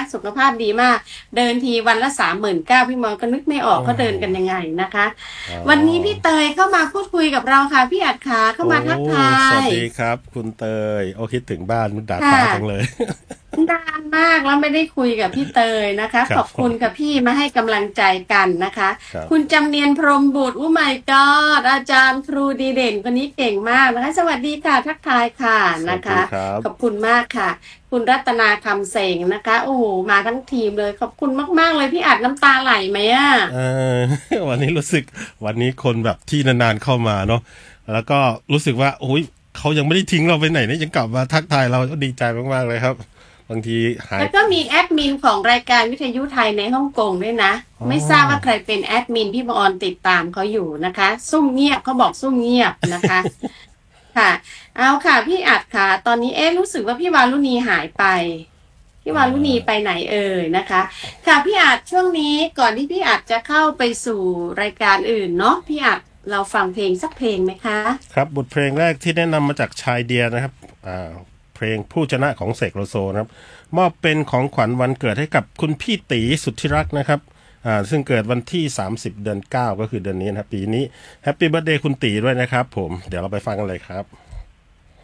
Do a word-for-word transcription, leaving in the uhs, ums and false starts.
สุขภาพดีมากเดินทีวันละสามหมื่นเก้าพี่มอนก็นึกไม่ออกเขาเดินกันยังไงนะคะวันนี้พี่เตยเข้ามาพูดคุยกับเราค่ะพี่อัดขาเข้ามาทักทายสวัสดีครับคุณเตยโอ้คิดถึงบ้านมุกดาฟ้าจังเลยนานมากแล้วไม่ได้คุยกับพี่เตยนะคะขอบคุณค่ะพี่มาให้กำลังใจกันนะคะคุณจำเนียนพรหมบุตรอู้ไม่กอดอาจารย์ครูดีเด่นคนนี้เก่งมากนะคะสวัสดีค่ะทักทายค่ะนะคะขอบคุณมากค่ะคุณรัตนาคำเสงนะคะโอ้โหมาทั้งทีมเลยขอบคุณมากๆเลยพี่อัดน้ำตาไหลไหมอ่ะเออวันนี้รู้สึกวันนี้คนแบบที่นานๆเข้ามาเนาะแล้วก็รู้สึกว่าโอ้ยเขายังไม่ได้ทิ้งเราไปไหนนะยังกลับมาทักทายเราก็ดีใจมากๆเลยครับบางทีหายแล้วก็มีแอดมินของรายการวิทยุไทยในฮ่องกงด้วยนะไม่ทราบว่าใครเป็นแอดมินพี่บอลติดตามเขาอยู่นะคะซุ่มเงียบเขาบอกซุ่มเงียบนะคะค่ะเอาค่ะพี่อัดค่ะตอนนี้เอ๊ะรู้สึกว่าพี่วารุณีหายไปพี่วารุณีไปไหนเอ่ยนะคะค่ะพี่อัดช่วงนี้ก่อนที่พี่อัดจะเข้าไปสู่รายการอื่นเนาะพี่อัดเราฟังเพลงสักเพลงไหมคะครับบทเพลงแรกที่แนะนำมาจากชายเดียนะครับอ่าเพลงผู้ชนะของเสกโลโซนะครับมอบเป็นของขวัญวันเกิดให้กับคุณพี่ตีสุดที่รักนะครับอ่าซึ่งเกิดวันที่สามสิบเดือนเก้าก็คือเดือนนี้นะครับปีนี้แฮปปี้เบิร์ธเดย์คุณตีด้วยนะครับผมเดี๋ยวเราไปฟังกันเลยครับ